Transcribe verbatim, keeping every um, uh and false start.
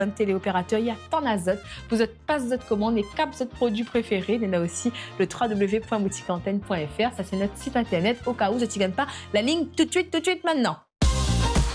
téléopérateur, il y a tant d'azote. Vous êtes pas de commande et cap votre produit préféré. Il y en a aussi le w w w point boutique antenne point f r. Ça, c'est notre site internet au cas où je ne gagne pas la ligne tout de suite, tout de suite maintenant.